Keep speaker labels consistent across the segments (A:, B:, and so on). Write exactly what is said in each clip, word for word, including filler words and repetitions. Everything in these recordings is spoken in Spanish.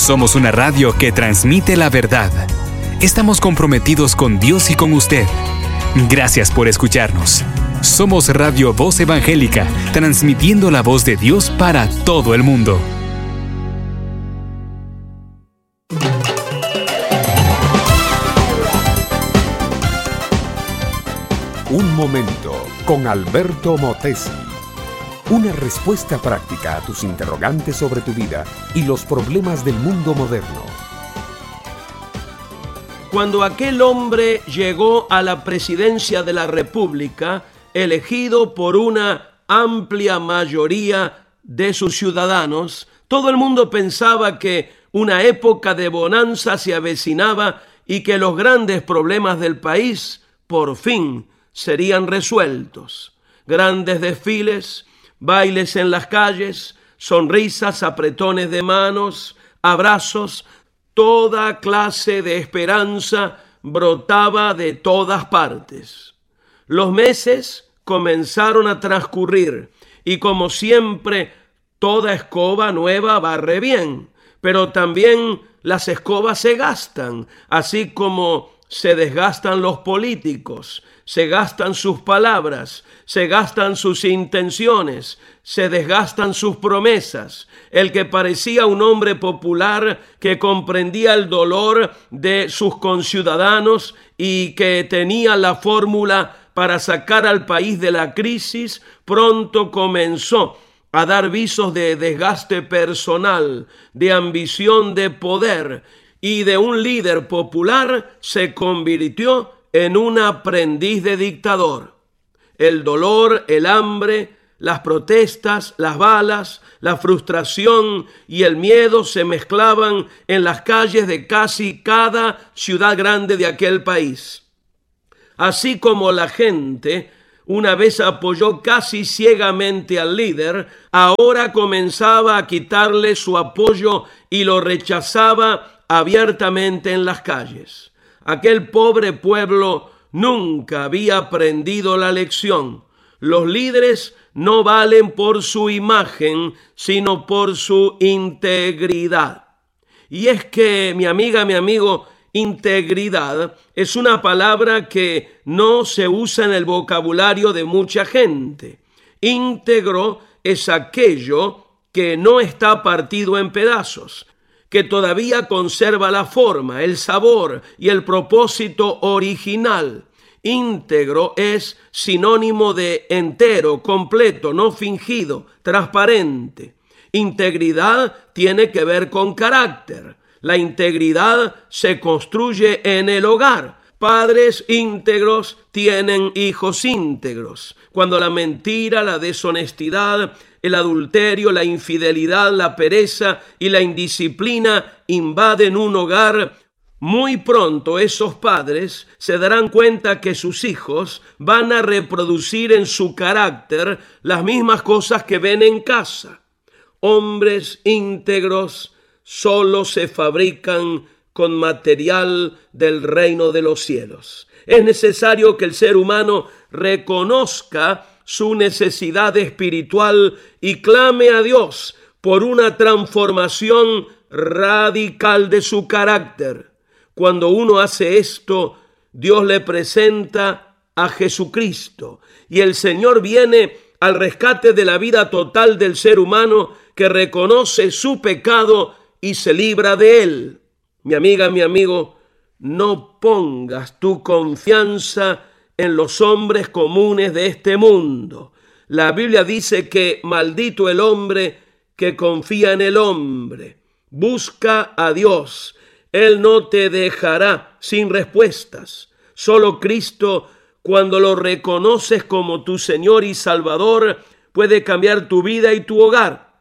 A: Somos una radio que transmite la verdad. Estamos comprometidos con Dios y con usted. Gracias por escucharnos. Somos Radio Voz Evangélica, transmitiendo la voz de Dios para todo el mundo.
B: Un momento con Alberto Motesi. Una respuesta práctica a tus interrogantes sobre tu vida y los problemas del mundo moderno.
C: Cuando aquel hombre llegó a la presidencia de la República, elegido por una amplia mayoría de sus ciudadanos, todo el mundo pensaba que una época de bonanza se avecinaba y que los grandes problemas del país, por fin, serían resueltos. Grandes desfiles, bailes en las calles, sonrisas, apretones de manos, abrazos, toda clase de esperanza brotaba de todas partes. Los meses comenzaron a transcurrir y, como siempre, toda escoba nueva barre bien, pero también las escobas se gastan, así como se desgastan los políticos, se gastan sus palabras, se gastan sus intenciones, se desgastan sus promesas. El que parecía un hombre popular que comprendía el dolor de sus conciudadanos y que tenía la fórmula para sacar al país de la crisis, pronto comenzó a dar visos de desgaste personal, de ambición de poder, y de un líder popular se convirtió en un aprendiz de dictador. El dolor, el hambre, las protestas, las balas, la frustración y el miedo se mezclaban en las calles de casi cada ciudad grande de aquel país. Así como la gente una vez apoyó casi ciegamente al líder, ahora comenzaba a quitarle su apoyo y lo rechazaba abiertamente en las calles. Aquel pobre pueblo nunca había aprendido la lección. Los líderes no valen por su imagen, sino por su integridad. Y es que, mi amiga, mi amigo, integridad es una palabra que no se usa en el vocabulario de mucha gente. Íntegro es aquello que no está partido en pedazos, que todavía conserva la forma, el sabor y el propósito original. Íntegro es sinónimo de entero, completo, no fingido, transparente. Integridad tiene que ver con carácter. La integridad se construye en el hogar. Padres íntegros tienen hijos íntegros. Cuando la mentira, la deshonestidad, el adulterio, la infidelidad, la pereza y la indisciplina invaden un hogar, muy pronto esos padres se darán cuenta que sus hijos van a reproducir en su carácter las mismas cosas que ven en casa. Hombres íntegros solo se fabrican con material del reino de los cielos. Es necesario que el ser humano reconozca su necesidad espiritual y clame a Dios por una transformación radical de su carácter. Cuando uno hace esto, Dios le presenta a Jesucristo y el Señor viene al rescate de la vida total del ser humano que reconoce su pecado y se libra de él. Mi amiga, mi amigo, no pongas tu confianza en los hombres comunes de este mundo. La Biblia dice que maldito el hombre que confía en el hombre. Busca a Dios. Él no te dejará sin respuestas. Solo Cristo, cuando lo reconoces como tu Señor y Salvador, puede cambiar tu vida y tu hogar.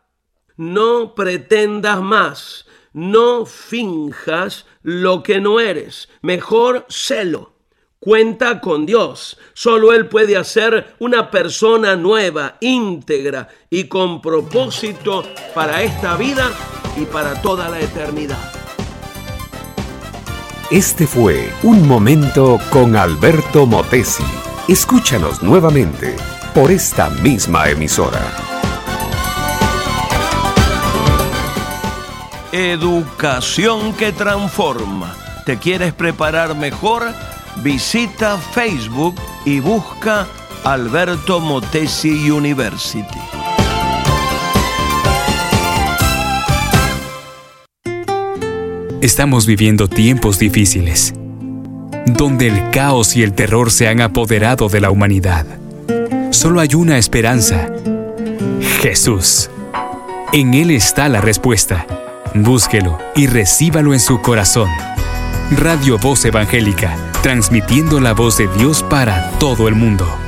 C: No pretendas más. No finjas lo que no eres. Mejor sélo. Cuenta con Dios. Solo Él puede hacer una persona nueva, íntegra y con propósito para esta vida y para toda la eternidad.
B: Este fue Un Momento con Alberto Motesi. Escúchanos nuevamente por esta misma emisora.
C: Educación que transforma. ¿Te quieres preparar mejor? Visita Facebook y busca Alberto Motesi University.
A: Estamos viviendo tiempos difíciles, donde el caos y el terror se han apoderado de la humanidad. Solo hay una esperanza: Jesús. En Él está la respuesta. Búsquelo y recíbalo en su corazón. Radio Voz Evangélica, transmitiendo la voz de Dios para todo el mundo.